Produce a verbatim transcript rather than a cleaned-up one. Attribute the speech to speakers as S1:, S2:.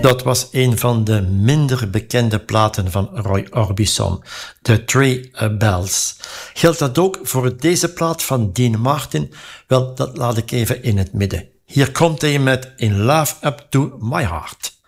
S1: Dat was een van de minder bekende platen van Roy Orbison, The Three Bells. Geldt dat ook voor deze plaat van Dean Martin? Wel, dat laat ik even in het midden. Hier komt hij met In Love Up to My Heart.